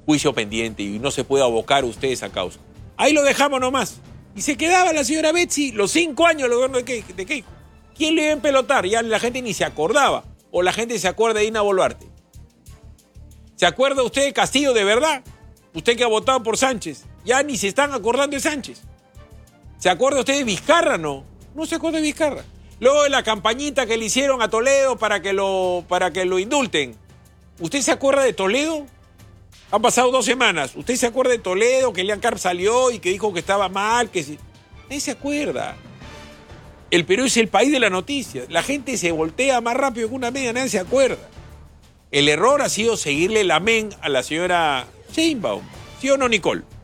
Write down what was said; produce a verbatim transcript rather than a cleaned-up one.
juicio pendiente y no se puede abocar usted esa causa. Ahí lo dejamos nomás. Y se quedaba la señora Betsy los cinco años del gobierno de Keiko. De Keiko. ¿Quién le iba a empelotar? Ya la gente ni se acordaba. O la gente se acuerda de Dina Boluarte. ¿Se acuerda usted de Castillo de verdad? Usted que ha votado por Sánchez. Ya ni se están acordando de Sánchez. ¿Se acuerda usted de Vizcarra? No. No se acuerda de Vizcarra. Luego de la campañita que le hicieron a Toledo para que lo, para que lo indulten. ¿Usted se acuerda de Toledo? Han pasado dos semanas. ¿Usted se acuerda de Toledo, que Elian Carp salió y que dijo que estaba mal? Que se... Nadie se acuerda. El Perú es el país de la noticia. La gente se voltea más rápido que una media, nadie se acuerda. El error ha sido seguirle el amén a la señora Sheinbaum. ¿Sí o no, Nicole?